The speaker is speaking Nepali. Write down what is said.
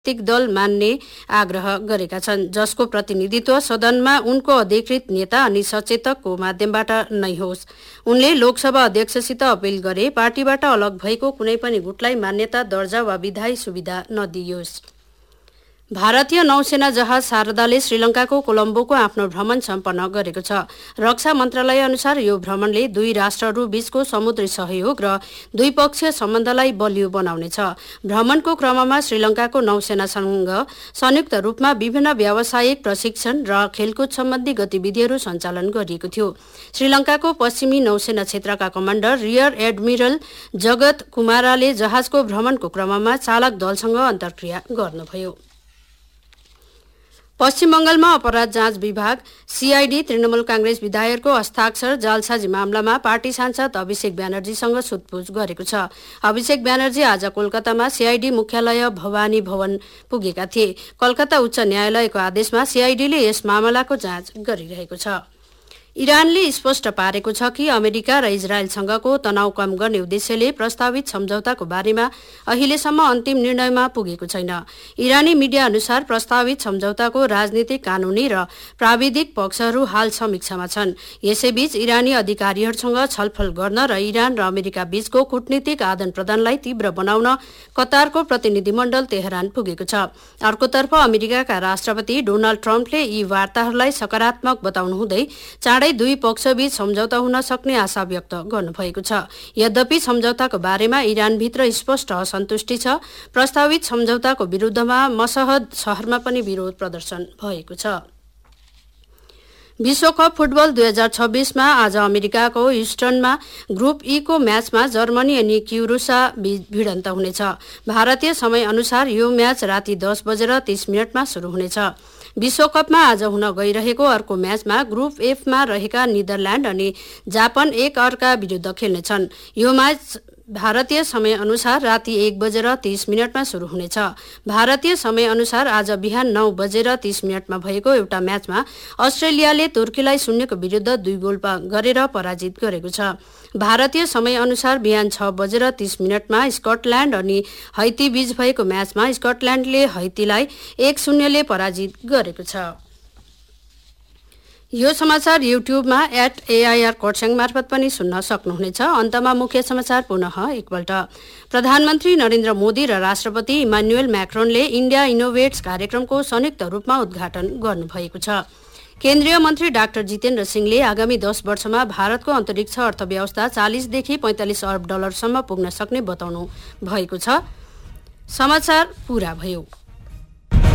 राजनीतिक दल मान्ने आग्रह गरेका छन्, जसको प्रतिनिधित्व सदनमा उनको अधिकृत नेता अनि सचेतकको माध्यमबाट नै होस्। उनले लोकसभा अध्यक्षसित अपील गरे पार्टीबाट अलग भएको कुनै पनि गुटलाई मान्यता, दर्जा वा विधायी सुविधा नदिइयोस्। भारतीय नौसेना जहाज शारदाले श्रीलङ्काको कोलम्बोको आफ्नो भ्रमण सम्पन्न गरेको छ। रक्षा मन्त्रालय अनुसार यो भ्रमणले दुई राष्ट्रहरू बीचको समुद्री सहयोग र द्विपक्षीय सम्बन्धलाई बलियो बनाउनेछ। भ्रमणको क्रममा श्रीलङ्काको नौसेनासँग संयुक्त रूपमा विभिन्न व्यावसायिक प्रशिक्षण र खेलकुद सम्बन्धी गतिविधिहरू सञ्चालन गरिएको थियो। श्रीलङ्काको पश्चिमी नौसेना क्षेत्रका कमान्डर रियर एडमिरल जगत कुमाराले जहाजको भ्रमणको क्रममा चालक दलसँग अन्तर्क्रिया गर्नुभयो। पश्चिम बंगालमा अपराध जाँच विभाग सीआईडी तृणमूल कांग्रेस विधायकको हस्ताक्षर जालसाजी मामलामा पार्टी सांसद अभिषेक ब्यानर्जीसँग सोधपुछ गरेको छ। अभिषेक ब्यानर्जी आज कोलकातामा सीआईडी मुख्यालय भवानी भवन पुगेका थिए। कलकत्ता उच्च न्यायालयको आदेशमा सीआईडीले यस मामलाको जाँच गरिरहेको छ। इरानले स्पष्ट पारेको छ कि अमेरिका र इजरायलसँगको तनाव कम गर्ने उद्देश्यले प्रस्तावित सम्झौताको बारेमा अहिलेसम्म अन्तिम निर्णयमा पुगेको छैन। इरानी मिडिया अनुसार प्रस्तावित सम्झौताको राजनीतिक, कानूनी र प्राविधिक पक्षहरू हाल समीक्षामा छन्। यसैबीच इरानी अधिकारीहरूसँग छलफल गर्न र इरान र अमेरिका बीचको कूटनीतिक आदान प्रदानलाई तीव्र बनाउन कतारको प्रतिनिधिमण्डल तेहरान पुगेको छ। अर्कोतर्फ अमेरिकाका राष्ट्रपति डोनाल्ड ट्रम्पले यी वार्ताहरूलाई सकारात्मक बताउनुहुँदै चाँडै दुई पक्षबीच सम्झौता हुन सक्ने आशा व्यक्त गर्नुभएको छ। यद्यपि सम्झौताको बारेमा इरानभित्र स्पष्ट असन्तुष्टि छ। प्रस्तावित सम्झौताको विरुद्धमा मसहद शहरमा पनि विरोध प्रदर्शन भएको छ। विश्वकप फुटबल 2026 मा आज अमेरिकाको ह्युस्टनमा ग्रुप ई को म्याचमा जर्मनी अनि क्युरोसा भिडन्त हुनेछ। भारतीय समय अनुसार यो म्याच राति 10:30 मा सुरु हुनेछ। विश्वकपमा आज हुन गइरहेको अर्को म्याचमा ग्रुप एफमा रहेका निदरल्याण्ड अनि जापान एक अर्का विरुद्ध खेल्नेछन्। यो म्याच भारतीय समय अनुसार राति 1:30 मा सुरु हुनेछ। भारतीय समय अनुसार आज बिहान 9:30 मा भएको एउटा म्याचमा अस्ट्रेलियाले तुर्कीलाई 0 विरुद्ध 2 गोल गरेर पराजित गरेको छ। भारतीय समय अनुसार बिहान 6:30 मा स्कटल्याण्ड अनि हैती बीच भएको म्याचमा स्कटल्याण्डले हैतीलाई 1-0 ले पराजित गरेको छ। यो समाचार युट्युबमा @AIR खरसाङ मार्फत पनि सुन्न सक्नुहुनेछ। अन्तमा मुख्य समाचार पुनः एकपल्ट। प्रधानमन्त्री नरेन्द्र मोदी र राष्ट्रपति इमानुएल म्याक्रोनले इन्डिया इनोभेट्स कार्यक्रमको संयुक्त रूपमा उद्घाटन गर्नुभएको छ। केन्द्रीय मन्त्री डाक्टर जितेन्द्र सिंहले आगामी 10 वर्षमा भारतको अन्तरिक्ष अर्थव्यवस्था 40 देखि 45 अर्ब डलरसम्म पुग्न सक्ने बताउनु भएको छ। समाचार पूरा भयो।